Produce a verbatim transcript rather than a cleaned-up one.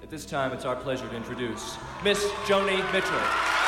At this time, it's our pleasure to introduce Miss Joni Mitchell.